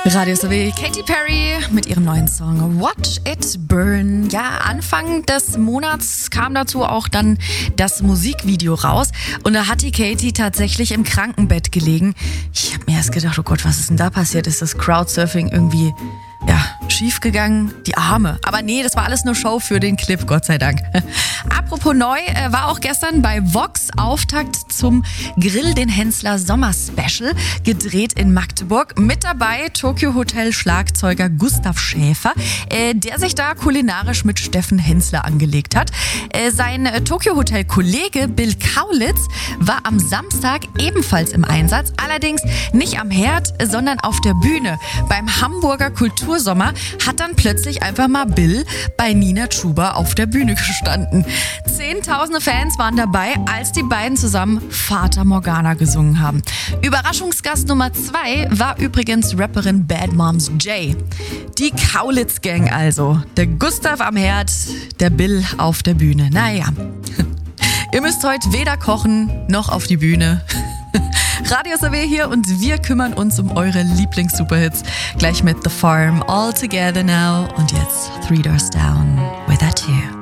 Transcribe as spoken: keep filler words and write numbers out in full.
Radio S O W, Katy Perry mit ihrem neuen Song Watch It Burn. Ja, Anfang des Monats kam dazu auch dann das Musikvideo raus und da hat die Katy tatsächlich im Krankenbett gelegen. Ich habe mir erst gedacht, oh Gott, was ist denn da passiert? Ist das Crowdsurfing irgendwie ja, schief gegangen? Die Arme. Aber nee, das war alles nur Show für den Clip, Gott sei Dank. Apropos neu, äh, war auch gestern bei Vox Auftakt zum Grill den Hensler Sommer Special, gedreht in Magdeburg. Mit dabei Tokyo Hotel Schlagzeuger Gustav Schäfer, äh, der sich da kulinarisch mit Steffen Hensler angelegt hat. Äh, sein äh, Tokyo Hotel Kollege Bill Kaulitz war am Samstag ebenfalls im Einsatz, allerdings nicht am Herd, sondern auf der Bühne. Beim Hamburger Kultursommer hat dann plötzlich einfach mal Bill bei Nina Chuba auf der Bühne gestanden. Zehntausende Fans waren dabei, als die beiden zusammen Fata Morgana gesungen haben. Überraschungsgast Nummer zwei war übrigens Rapperin Bad Moms J. Die Kaulitz Gang also. Der Gustav am Herd, der Bill auf der Bühne. Naja, ihr müsst heute weder kochen noch auf die Bühne. Radio S O W hier und wir kümmern uns um eure Lieblings-Superhits. Gleich mit The Farm, All Together Now und jetzt Three Doors Down with That You.